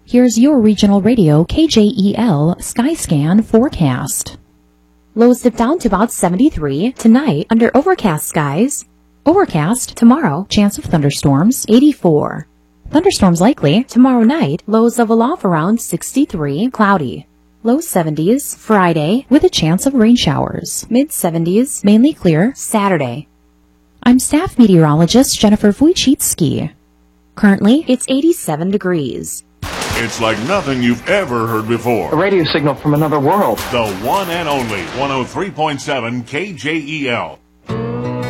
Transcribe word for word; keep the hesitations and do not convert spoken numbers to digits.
Here's your regional radio K J E L Skyscan forecast. Lows dip down to about seventy-three. Tonight, under overcast skies. Overcast. Tomorrow, chance of thunderstorms, eighty-four. Thunderstorms likely. Tomorrow night, lows level off around sixty-three. Cloudy. Low seventies. Friday, with a chance of rain showers. Mid seventies. Mainly clear. Saturday. I'm staff meteorologist Jennifer Wojcicki. Currently, it's eighty-seven degrees. It's like nothing you've ever heard before. A radio signal from another world. The one and only one oh three point seven K J E L.